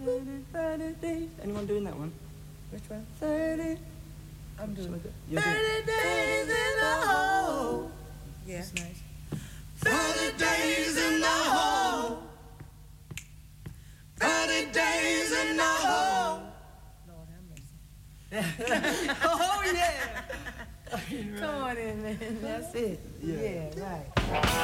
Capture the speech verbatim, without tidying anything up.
thirty days. Anyone doing that one? Which one? thirty. I'm doing it. You're doing thirty days in the hole. Yeah. That's nice. thirty days in the hole. thirty days in the hole. Lord have mercy. Oh, yeah. Come on in, man. That's it. Yeah. Yeah, right.